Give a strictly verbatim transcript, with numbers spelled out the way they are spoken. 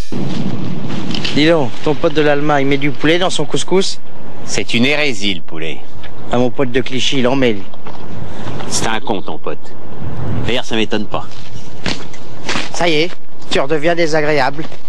Dis donc, ton pote de l'Allemagne met du poulet dans son couscous? C'est une hérésie, le poulet. Ah, mon pote de Clichy, il en met, lui. C'est un con, ton pote. D'ailleurs, ça m'étonne pas. Ça y est, tu redeviens désagréable.